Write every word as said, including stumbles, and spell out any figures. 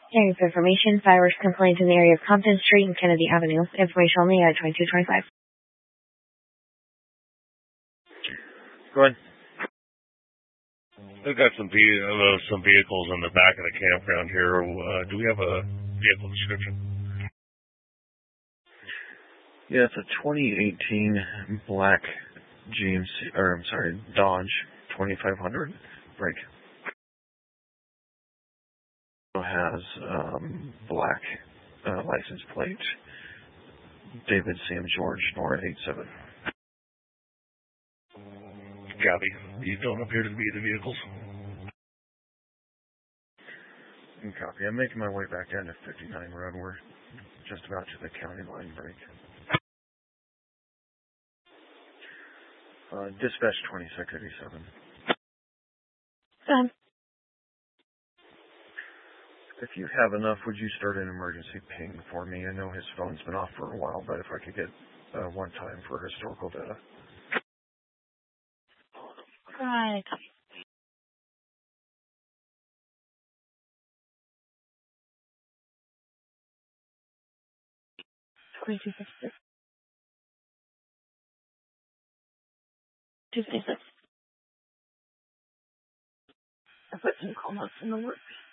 Area of information, fireworks complaint in the area of Compton Street and Kennedy Avenue. Information only at twenty-two twenty-five. Go ahead. We've got some ve- uh, some vehicles in the back of the campground here. Uh, do we have a vehicle description? Yeah, it's a twenty eighteen black G M C, or I'm sorry, Dodge twenty-five hundred break. It has um, black uh, license plate, David Sam George Nora eight seven. Copy. You don't appear to be the vehicles. Copy. I'm making my way back down to fifty-nine Road. We're just about to the county line break. Uh, dispatch twenty-six eighty-seven. Um, If you have enough, would you start an emergency ping for me? I know his phone's been off for a while, but if I could get uh, one time for historical data. right. twenty-two fifty-six. two fifty-six. I put some call notes in the works.